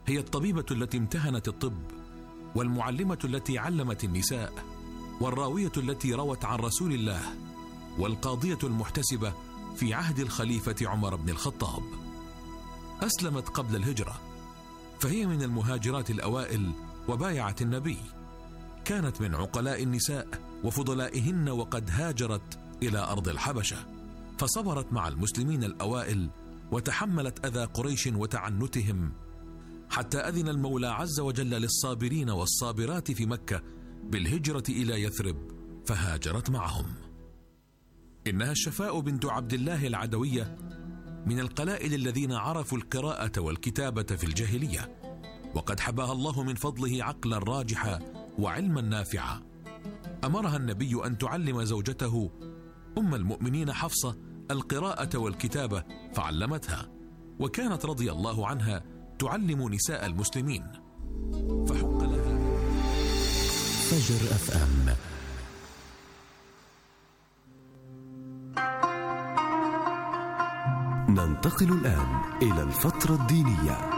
هي الطبيبة التي امتهنت الطب، والمعلمة التي علمت النساء، والراوية التي روت عن رسول الله، والقاضية المحتسبة في عهد الخليفة عمر بن الخطاب. أسلمت قبل الهجرة، فهي من المهاجرات الأوائل وبايعت النبي. كانت من عقلاء النساء وفضلائهن، وقد هاجرت إلى أرض الحبشة، فصبرت مع المسلمين الأوائل وتحملت أذى قريش وتعنتهم، حتى أذن المولى عز وجل للصابرين والصابرات في مكة بالهجرة إلى يثرب، فهاجرت معهم. إنها الشفاء بنت عبد الله العدوية، من القلائل الذين عرفوا القراءة والكتابة في الجاهلية، وقد حباها الله من فضله عقلا راجحا وعلما نافعا. أمرها النبي أن تعلم زوجته أم المؤمنين حفصة القراءة والكتابة، فعلمتها، وكانت رضي الله عنها تعلم نساء المسلمين، فحق لها. فجر FM. ننتقل الآن إلى الفترة الدينية.